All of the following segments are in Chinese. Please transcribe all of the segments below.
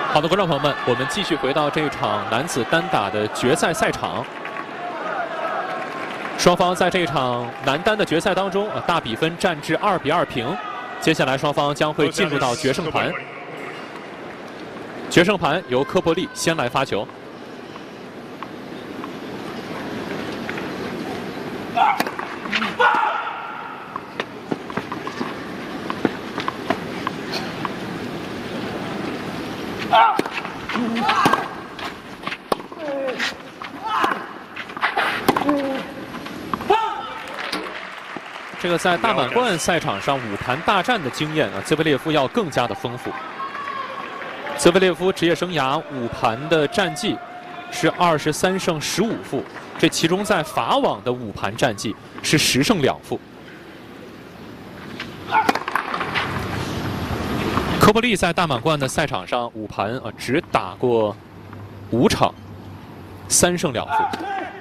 好的，观众朋友们，我们继续回到这一场男子单打的决赛赛场。双方在这一场男单的决赛当中，大比分战至2比2平。接下来双方将会进入到决胜盘。决胜盘由科波利先来发球。这个在大满贯赛场上五盘大战的经验兹维列夫要更加的丰富。兹维列夫职业生涯五盘的战绩是23胜15负，这其中在法网的五盘战绩是10胜2负。科波利在大满贯的赛场上五盘只打过5场，3胜2负。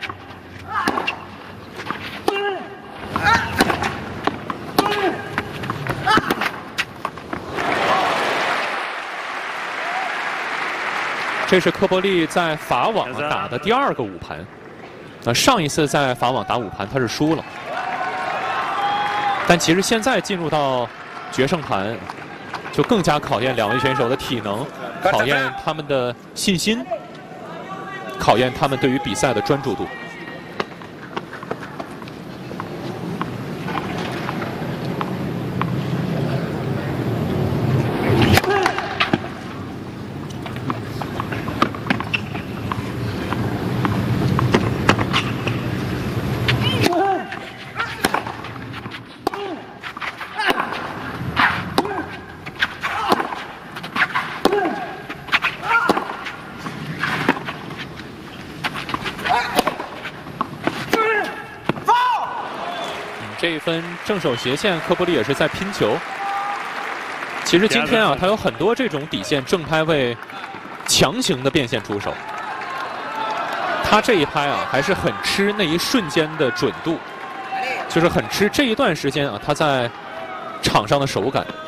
这是科波利在法网打的第2个五盘，上一次在法网打五盘他是输了，但其实现在进入到决胜盘，就更加考验两位选手的体能，考验他们的信心，考验他们对于比赛的专注度。这一分正手斜线，科波利也是在拼球。其实今天他有很多这种底线正拍位强行的变线出手，他这一拍还是很吃那一瞬间的准度，就是很吃这一段时间他在场上的手感。